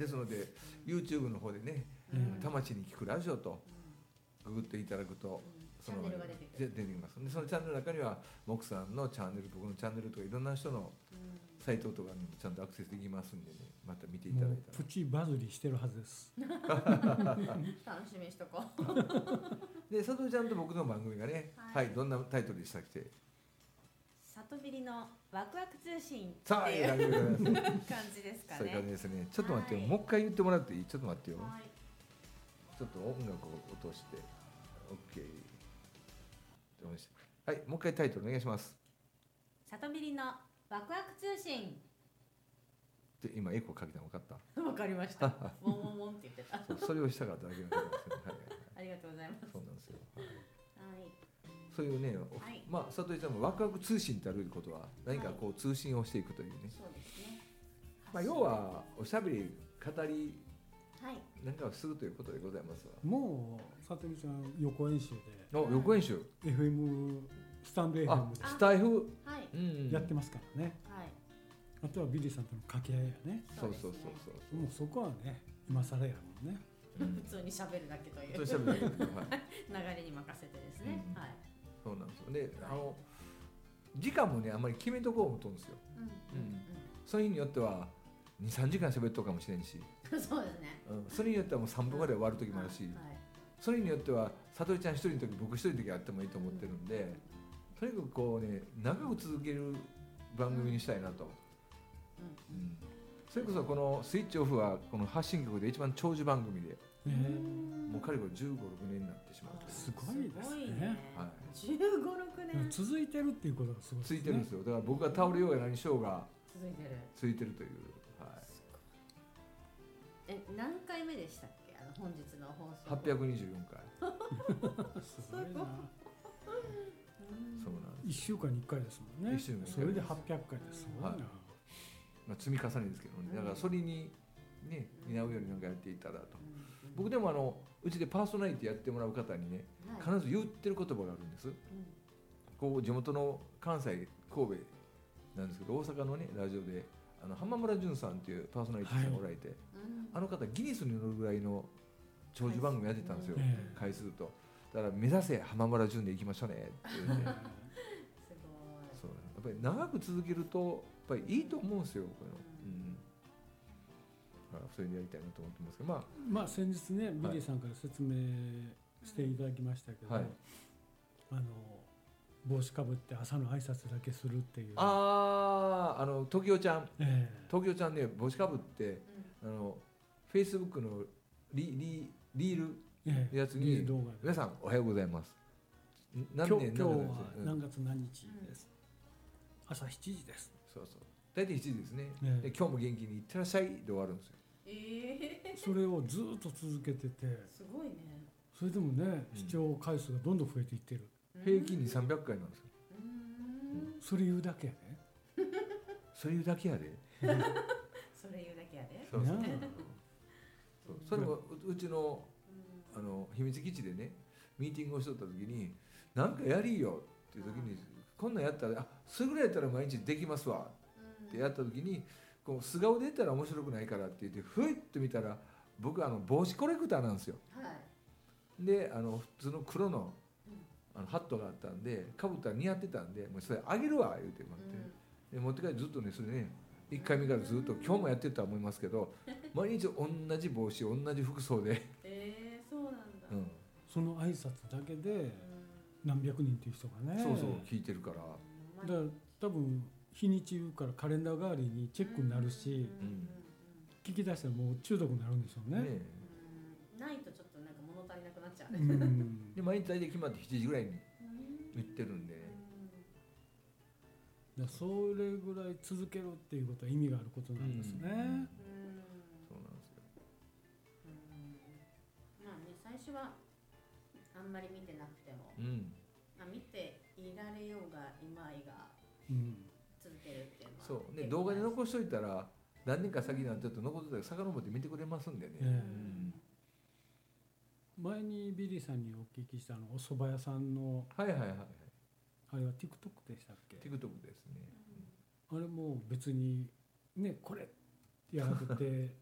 ですので YouTube の方でね、魂に聞くラジオとググっていただくと、 チャンネルが出てきます。でそのチャンネルの中にはモクさんのチャンネル、僕のチャンネルとかいろんな人のサイトとかにもちゃんとアクセスできますんでね、また見ていただいたらプチバズりしてるはずです。 楽しみにしとこう。 で、佐藤ちゃんと僕の番組がね、はい、どんなタイトルでしたっけ？ 里ビリのワクワク通信ってさあ、 いう感じですかね。 そういう感じですね。ちょっと待ってよ、もう一回言ってもらっていい？ちょっと待ってよ。 はい、 ちょっと音楽を落として、OK。はい、もう一回タイトルお願いします。 里ビリのワクワク通信。 で、今エコーかけたの分かった？ わかりました。モンモンモンって言ってた。 それをしたかっただけなんですね。はい、 ありがとうございます。 そうなんですよ。はい、 はい。 そういうね、 はい、 まあ佐藤ちゃんもワクワク通信ってあることは何かこう通信をしていくというね。 そうですね。 まあ要はおしゃべり語りはい、 なんかをするということでございますわ。 もうさとみちゃん横演習で横演習 FM スタンド FM でスタイフ、 はい、 やってますからね。 はい。 あとはビリーさんとの掛け合いやね。 そうそうそうそう。 もうそこはね今更やもんね。 普通に喋るだけという普通に喋るだけで、はい、 流れに任せてですね。はい。 そうなんですよ。で、時間もねあんまり決めとこうと思うんですよ。その日によっては2、3時間喋っとくかもしれんし、 そうですね。 それによってはもう3分ぐらい終わる時もあるし、それによっては悟りちゃん一人の時僕一人の時あってもいいと思ってるんで、とにかくこうね長く続ける番組にしたいなと。それこそこのスイッチオフはこの発信局で一番長寿番組で、もうかれこれ15、6年になってしまう。 すごいですね。 はい。15、6年続いてるっていうことがすごいですね。 続いてるんですよ。だから僕が倒れようが何しようが続いてるという。 何回目でしたっけ？本日の放送。 824回。 すごいな。 そうなん 1 です。 週間に1回ですもんね。それで800回ですごいな。 まあ積み重ねですけどね。だからそれにね担うようになんかやっていただと。僕でもうちでパーソナリティやってもらう方にね必ず言ってる言葉があるんです。こう地元の関西神戸なんですけど大阪のねラジオで浜村淳さんっていうパーソナリティがおられて、あの方ギネスに乗るぐらいの長寿番組やってたんですよ、回数と。だから目指せ浜村淳でいきましょうねって言って。そうやっぱり長く続けるとやっぱりいいと思うんですよこういうの。それでやりたいなと思ってますけど、 まあ先日ねビリーさんから説明していただきましたけど、帽子かぶって朝の挨拶だけするっていう。 時代ちゃん、時代ちゃんね帽子かぶってフェイスブックのリールやつに皆さんおはようございます。 今日は何月何日です。朝7時です。 そうそう。大体7時ですね。で今日も元気にいってらっしゃいで終わるんですよ。 それをずっと続けてて。 すごいね。 それでもね視聴回数がどんどん増えていってる。 平均に300回なんですよ。 それ言うだけやで。 それ言うだけやで。 それ言うだけやで。 そうそう。それもうちの秘密基地でねミーティングをしとった時になんかやりよっていう時にこんなんやったらそれぐらいやったら毎日できますわってやった時にこう素顔で言ったら面白くないからって言ってふいっと見たら僕帽子コレクターなんですよ。で普通の黒のハットがあったんでかぶったら似合ってたんでもうそれあげるわ言うてもらって、で持って帰ってずっとねそれね1回目からずっと今日もやってるとは思いますけど毎日同じ帽子同じ服装でそうなんだ、 その挨拶だけで何百人っていう人がねそう聞いてるから、 だから多分日にち言うからカレンダー代わりにチェックになるし、聞き出したらもう中毒になるんでしょうね。 ないとちょっとなんか物足りなくなっちゃうね。 で毎日大体決まって7時ぐらいに行ってるんで、 それぐらい続けるっていうことは意味があることなんですね。 そうなんですよ。 まあね最初はあんまり見てなくても、見ていられようがいまいが続けるっていうのは、 そうね動画で残しといたら何年か先になってると残ってたら遡って見てくれますんでね。 前にビリーさんにお聞きしたお蕎麦屋さんのあれは TikTok でしたっけ？ TikTok ですね。 あれも別にねこれやらなくて